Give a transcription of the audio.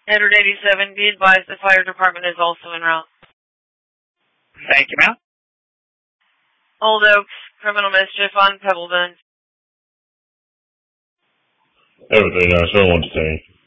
Edward 87, be advised the fire department is also en route. Thank you, ma'am. Old Oaks, criminal mischief on Pebblebend. Everything 971 today.